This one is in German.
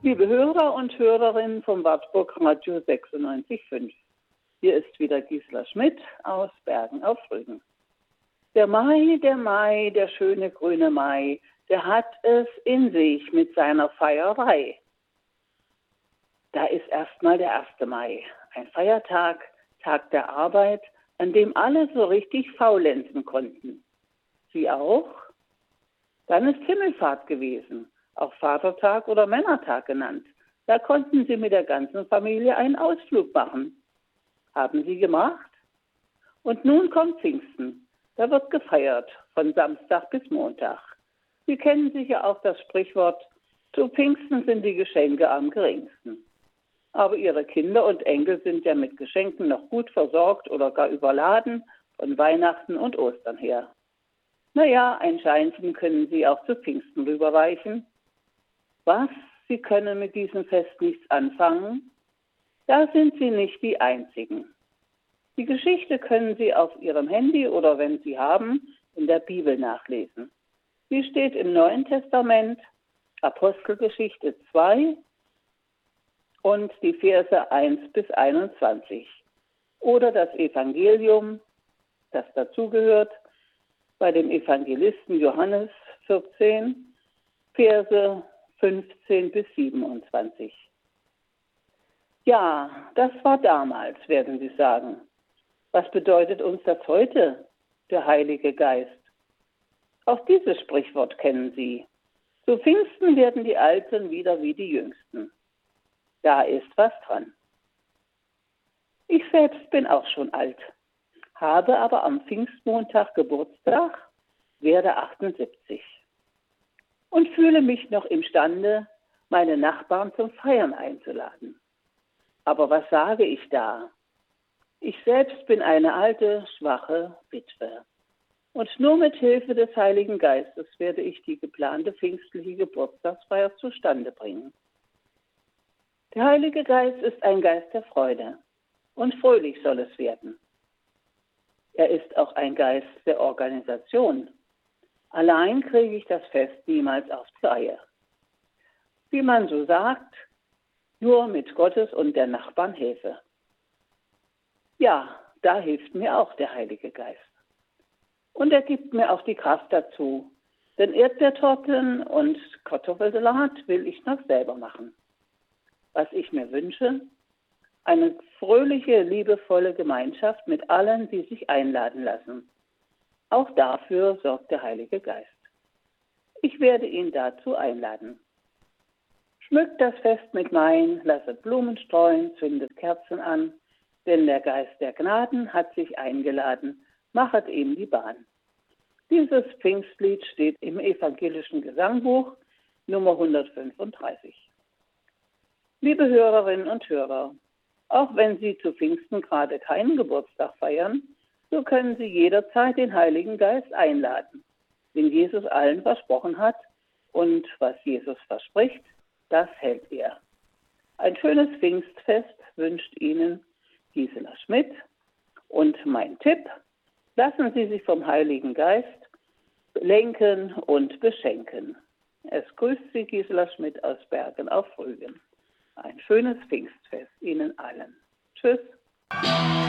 Liebe Hörer und Hörerinnen vom Wartburg Radio 96.5. Hier ist wieder Gisela Schmidt aus Bergen auf Rügen. Der Mai, der schöne grüne Mai, der hat es in sich mit seiner Feierei. Da ist erstmal der 1. Mai, ein Feiertag, Tag der Arbeit, an dem alle so richtig faulenzen konnten. Sie auch? Dann ist Himmelfahrt gewesen, auch Vatertag oder Männertag genannt. Da konnten sie mit der ganzen Familie einen Ausflug machen. Haben sie gemacht? Und nun kommt Pfingsten. Da wird gefeiert, von Samstag bis Montag. Sie kennen sicher auch das Sprichwort, zu Pfingsten sind die Geschenke am geringsten. Aber ihre Kinder und Enkel sind ja mit Geschenken noch gut versorgt oder gar überladen von Weihnachten und Ostern her. Naja, ein Scheinchen können sie auch zu Pfingsten rüberreichen. Was? Sie können mit diesem Fest nichts anfangen? Da sind Sie nicht die Einzigen. Die Geschichte können Sie auf Ihrem Handy oder wenn Sie haben, in der Bibel nachlesen. Sie steht im Neuen Testament, Apostelgeschichte 2 und die Verse 1 bis 21. Oder das Evangelium, das dazugehört, bei dem Evangelisten Johannes 14, Verse 15 bis 27. Ja, das war damals, werden Sie sagen. Was bedeutet uns das heute, der Heilige Geist? Auch dieses Sprichwort kennen Sie. Zu Pfingsten werden die Alten wieder wie die Jüngsten. Da ist was dran. Ich selbst bin auch schon alt, habe aber am Pfingstmontag Geburtstag, werde 78 und fühle mich noch imstande, meine Nachbarn zum Feiern einzuladen. Aber was sage ich da? Ich selbst bin eine alte, schwache Witwe. Und nur mit Hilfe des Heiligen Geistes werde ich die geplante pfingstliche Geburtstagsfeier zustande bringen. Der Heilige Geist ist ein Geist der Freude und fröhlich soll es werden. Er ist auch ein Geist der Organisation. Allein kriege ich das Fest niemals auf die Reihe. Wie man so sagt, nur mit Gottes und der Nachbarn Hilfe. Ja, da hilft mir auch der Heilige Geist. Und er gibt mir auch die Kraft dazu, denn Erdbeertorten und Kartoffelsalat will ich noch selber machen. Was ich mir wünsche? Eine fröhliche, liebevolle Gemeinschaft mit allen, die sich einladen lassen. Auch dafür sorgt der Heilige Geist. Ich werde ihn dazu einladen. Schmückt das Fest mit Wein, lasset Blumen streuen, zündet Kerzen an, denn der Geist der Gnaden hat sich eingeladen, machet ihm die Bahn. Dieses Pfingstlied steht im evangelischen Gesangbuch Nummer 135. Liebe Hörerinnen und Hörer, auch wenn Sie zu Pfingsten gerade keinen Geburtstag feiern, so können Sie jederzeit den Heiligen Geist einladen, den Jesus allen versprochen hat und was Jesus verspricht, das hält er. Ein schönes Pfingstfest wünscht Ihnen Gisela Schmidt und mein Tipp, lassen Sie sich vom Heiligen Geist lenken und beschenken. Es grüßt Sie Gisela Schmidt aus Bergen auf Rügen. Ein schönes Pfingstfest Ihnen allen. Tschüss.